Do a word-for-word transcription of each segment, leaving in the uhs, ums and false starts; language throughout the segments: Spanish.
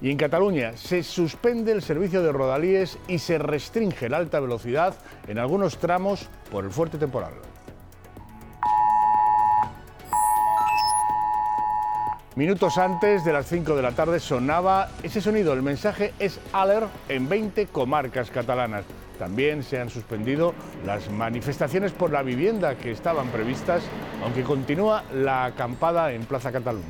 Y en Cataluña se suspende el servicio de Rodalies y se restringe la alta velocidad en algunos tramos por el fuerte temporal. Minutos antes de las cinco de la tarde sonaba ese sonido. El mensaje es alert en veinte comarcas catalanas. También se han suspendido las manifestaciones por la vivienda que estaban previstas, aunque continúa la acampada en Plaza Cataluña.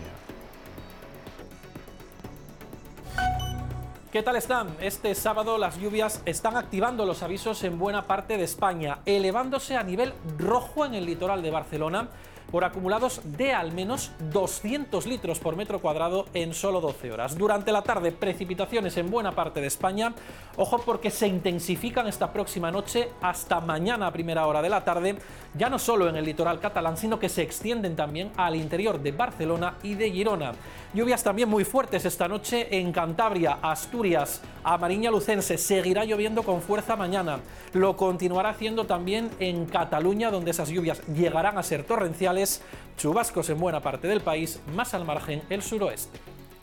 ¿Qué tal están? Este sábado las lluvias están activando los avisos en buena parte de España, elevándose a nivel rojo en el litoral de Barcelona por acumulados de al menos doscientos litros por metro cuadrado en solo doce horas. Durante la tarde, precipitaciones en buena parte de España. Ojo porque se intensifican esta próxima noche hasta mañana a primera hora de la tarde, ya no solo en el litoral catalán, sino que se extienden también al interior de Barcelona y de Girona. Lluvias también muy fuertes esta noche en Cantabria, Asturias, a Mariña Lucense. Seguirá lloviendo con fuerza mañana. Lo continuará haciendo también en Cataluña, donde esas lluvias llegarán a ser torrenciales. Chubascos en buena parte del país, más al margen el suroeste.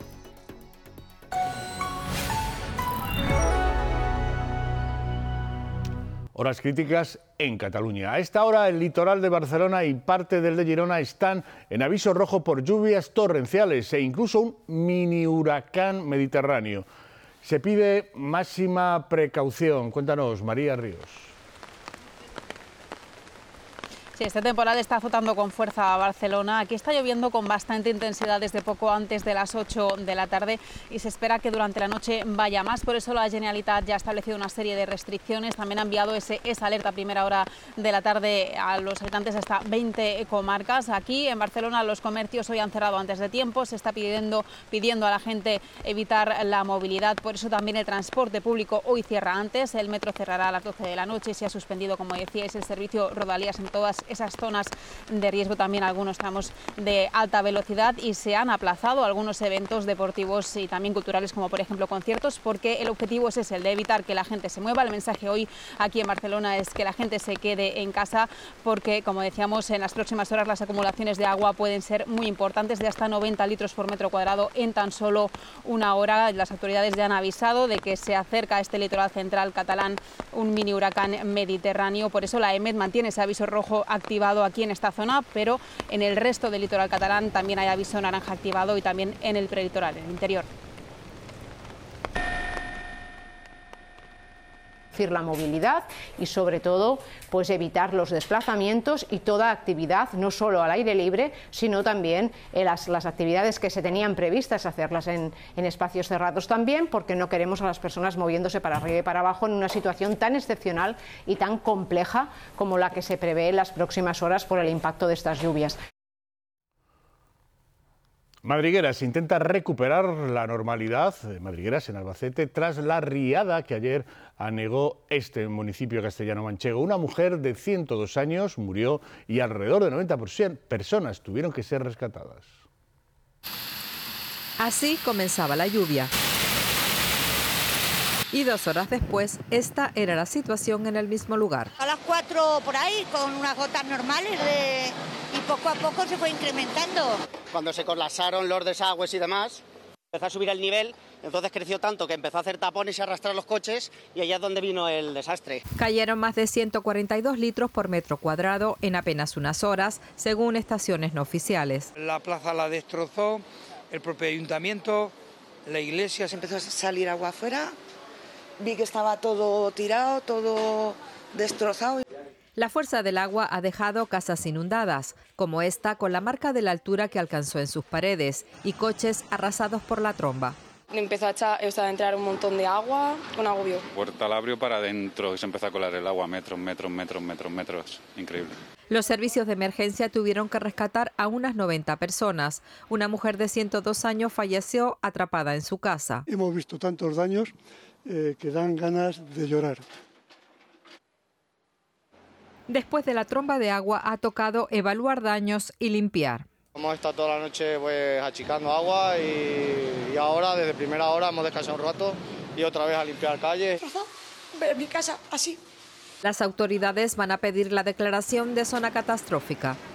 Horas críticas en Cataluña. A esta hora el litoral de Barcelona y parte del de Girona están en aviso rojo por lluvias torrenciales e incluso un mini huracán mediterráneo. Se pide máxima precaución. Cuéntanos, María Ríos. Sí, este temporal está azotando con fuerza a Barcelona. Aquí está lloviendo con bastante intensidad desde poco antes de las ocho de la tarde y se espera que durante la noche vaya más. Por eso la Generalitat ya ha establecido una serie de restricciones. También ha enviado ese, esa alerta a primera hora de la tarde a los habitantes de hasta veinte comarcas. Aquí en Barcelona los comercios hoy han cerrado antes de tiempo. Se está pidiendo, pidiendo a la gente evitar la movilidad. Por eso también el transporte público hoy cierra antes. El metro cerrará a las doce de la noche y se ha suspendido, como decíais, el servicio Rodalies en todas esas zonas de riesgo, también algunos tramos de alta velocidad, y se han aplazado algunos eventos deportivos y también culturales, como por ejemplo conciertos, porque el objetivo es ese, el de evitar que la gente se mueva. El mensaje hoy aquí en Barcelona es que la gente se quede en casa porque, como decíamos, en las próximas horas las acumulaciones de agua pueden ser muy importantes, de hasta noventa litros por metro cuadrado en tan solo una hora. Las autoridades ya han avisado de que se acerca a este litoral central catalán un mini huracán mediterráneo. Por eso la EMET mantiene ese aviso rojo activado aquí en esta zona, pero en el resto del litoral catalán también hay aviso naranja activado y también en el prelitoral, en el interior. La movilidad y sobre todo pues evitar los desplazamientos y toda actividad, no solo al aire libre, sino también eh, las, las actividades que se tenían previstas hacerlas en, en espacios cerrados también, porque no queremos a las personas moviéndose para arriba y para abajo en una situación tan excepcional y tan compleja como la que se prevé en las próximas horas por el impacto de estas lluvias. Madrigueras intenta recuperar la normalidad, Madrigueras en Albacete, tras la riada que ayer anegó este municipio castellano-manchego. Una mujer de ciento dos años murió y alrededor de noventa personas tuvieron que ser rescatadas. Así comenzaba la lluvia. Y dos horas después, esta era la situación en el mismo lugar. A las cuatro por ahí, con unas gotas normales de... y poco a poco se fue incrementando. Cuando se colapsaron los desagües y demás, empezó a subir el nivel, entonces creció tanto que empezó a hacer tapones y arrastrar los coches, y allá es donde vino el desastre. Cayeron más de ciento cuarenta y dos litros por metro cuadrado en apenas unas horas, según estaciones no oficiales. La plaza la destrozó, el propio ayuntamiento, la iglesia. Se empezó a salir agua afuera, vi que estaba todo tirado, todo destrozado. La fuerza del agua ha dejado casas inundadas, como esta, con la marca de la altura que alcanzó en sus paredes, y coches arrasados por la tromba. Empezó a, echar, o sea, a entrar un montón de agua, con agobio. Puerta al abrio para adentro y se empezó a colar el agua, metros, metros, metros, metros, metros. Increíble. Los servicios de emergencia tuvieron que rescatar a unas noventa personas. Una mujer de ciento dos años falleció atrapada en su casa. Hemos visto tantos daños eh, que dan ganas de llorar. Después de la tromba de agua ha tocado evaluar daños y limpiar. Hemos estado toda la noche pues achicando agua y, y ahora desde primera hora hemos descansado un rato y otra vez a limpiar calles. Mi casa así. Las autoridades van a pedir la declaración de zona catastrófica.